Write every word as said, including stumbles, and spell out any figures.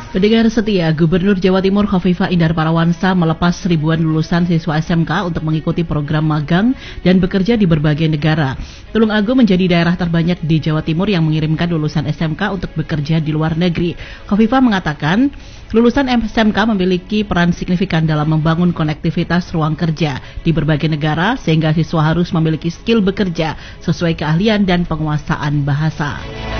Pendengar setia, Gubernur Jawa Timur Khofifah Indar Parawansa melepas ribuan lulusan siswa S M K untuk mengikuti program magang dan bekerja di berbagai negara. Tulungagung menjadi daerah terbanyak di Jawa Timur yang mengirimkan lulusan S M K untuk bekerja di luar negeri. Khofifah mengatakan, lulusan S M K memiliki peran signifikan dalam membangun konektivitas ruang kerja di berbagai negara sehingga siswa harus memiliki skill bekerja sesuai keahlian dan penguasaan bahasa.